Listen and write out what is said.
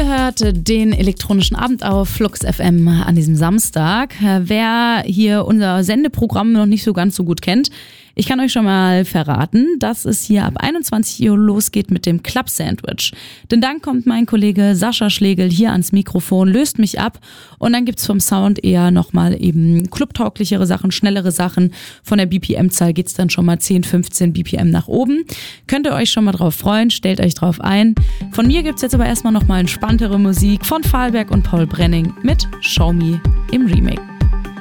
hört den elektronischen Abend auf Flux FM an diesem Samstag. Wer hier unser Sendeprogramm noch nicht so ganz so gut kennt, ich kann euch schon mal verraten, dass es hier ab 21 Uhr losgeht mit dem Club Sandwich. Denn dann kommt mein Kollege Sascha Schlegel hier ans Mikrofon, löst mich ab und dann gibt's vom Sound eher nochmal eben clubtauglichere Sachen, schnellere Sachen. Von der BPM-Zahl geht's dann schon mal 10, 15 BPM nach oben. Könnt ihr euch schon mal drauf freuen, stellt euch drauf ein. Von mir gibt's jetzt aber erstmal nochmal entspanntere Musik von Fahlberg und Paul Brenning mit Show Me im Remake.